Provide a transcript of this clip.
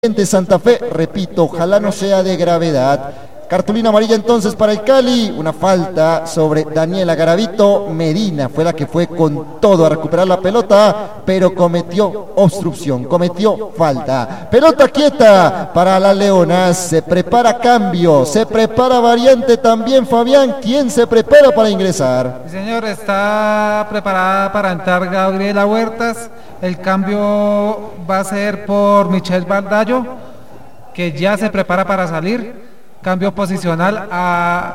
Santa Fe, repito, ojalá no sea de gravedad. Cartulina amarilla entonces para el Cali, una falta sobre Daniela Garavito. Medina fue la que fue con todo a recuperar la pelota, pero cometió obstrucción, cometió falta. Pelota quieta para las Leonas, se prepara cambio, se prepara variante también Fabián. ¿Quién se prepara para ingresar? Sí, señor, está preparada para entrar Gabriela Huertas. El cambio va a ser por Michelle Baldayo, que ya se prepara para salir. Cambio posicional a